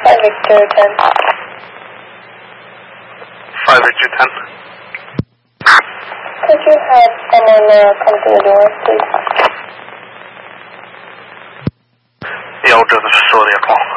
5 Victor 10. 5 Victor 10. Could you have someone come to the door, please? 要这个是说的也好。